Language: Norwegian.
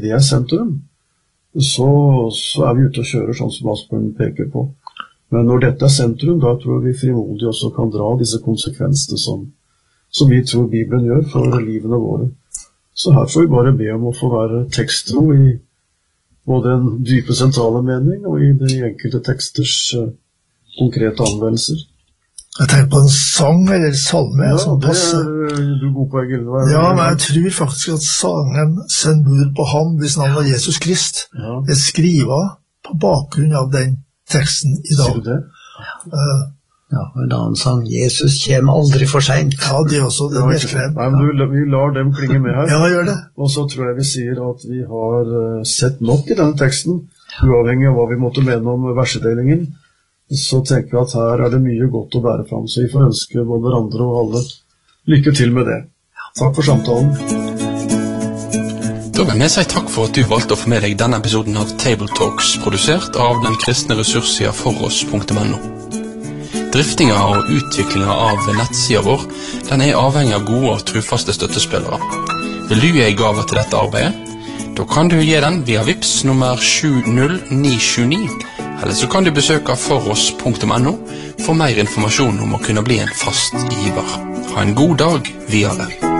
det sentrum, så vi ute og kjører, sånn som Asbjørn peker på. Men når dette sentrum, da tror vi frimodig også kan dra disse konsekvensene som vi tror Bibelen gjør for livene våre. Så her får vi bare be om å få være teksttro i både den dype sentrale mening og i de enkelte teksters konkrete anvendelser. Jeg tenker på en sang eller salme. Ja, det du god på, Egil. Ja, men jeg tror faktisk at sangen «Send bud på ham, hvis navn var Jesus Krist», skrivet på bakgrunn av den teksten i dag. Sier du det? Ja, og en annen sang, Jesus kommer aldri for sent. Ja, det er også det virkelig. Nei, men vi lar dem klinge med her. Ja, gjør det. Og så tror jeg vi sier at vi har sett nok i denne teksten, uavhengig av hva vi måtte mene om versedelingen. Så tenker vi at her det mye godt å bære fram, så vi får ønske både hverandre og alle lykke til med det. Takk for samtalen. Da vil jeg si takk for at du valgte å få med deg denne episoden av Table Talks, produsert av den kristne ressurssida foross.no. Driftinga og utviklinga av nettsida vår, den avhengig av gode og trufaste støttespillere. Vil du gi gave til dette arbeidet? Da kan du gi den via Vips nummer 70979, eller så kan du besøke foross.no for mer informasjon om å kunne bli en fast giver. Ha en god dag videre.